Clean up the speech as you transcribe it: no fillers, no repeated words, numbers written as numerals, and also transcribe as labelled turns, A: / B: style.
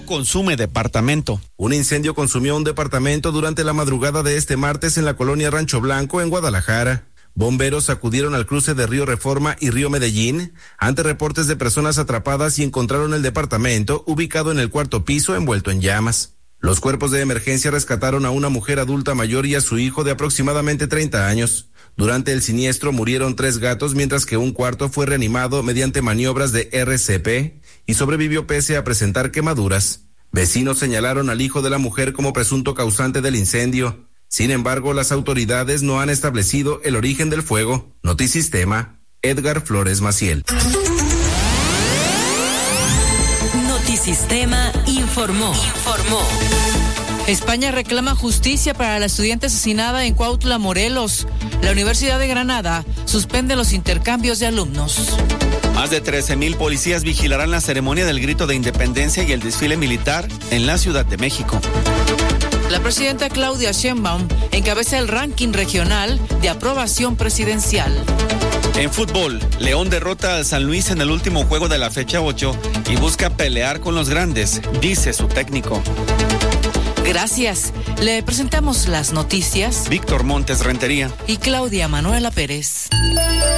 A: consume departamento.
B: Un incendio consumió un departamento durante la madrugada de este martes en la colonia Rancho Blanco, en Guadalajara. Bomberos acudieron al cruce de Río Reforma y Río Medellín ante reportes de personas atrapadas y encontraron el departamento ubicado en el 4º piso envuelto en llamas. Los cuerpos de emergencia rescataron a una mujer adulta mayor y a su hijo de aproximadamente 30 años. Durante el siniestro murieron 3 gatos, mientras que un cuarto fue reanimado mediante maniobras de RCP y sobrevivió pese a presentar quemaduras. Vecinos señalaron al hijo de la mujer como presunto causante del incendio. Sin embargo, las autoridades no han establecido el origen del fuego. Notisistema, Edgar Flores Maciel.
C: Notisistema informó.
D: España reclama justicia para la estudiante asesinada en Cuautla, Morelos. La Universidad de Granada suspende los intercambios de alumnos.
A: Más de 13,000 policías vigilarán la ceremonia del grito de independencia y el desfile militar en la Ciudad de México.
D: La presidenta Claudia Sheinbaum encabeza el ranking regional de aprobación presidencial.
A: En fútbol, León derrota al San Luis en el último juego de la fecha 8 y busca pelear con los grandes, dice su técnico.
D: Gracias. Le presentamos las noticias.
A: Víctor Montes Rentería
D: y Claudia Manuela Pérez.